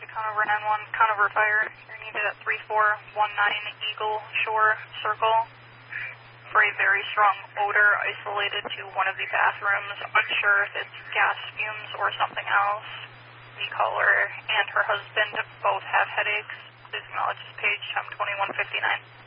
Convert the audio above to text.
Conover 9-1, Conover Fire. You're needed at 3419 Eagle Shore Circle for a very strong odor isolated to one of the bathrooms. Unsure if it's gas fumes or something else. The caller and her husband both have headaches. Please acknowledge this page, 2159.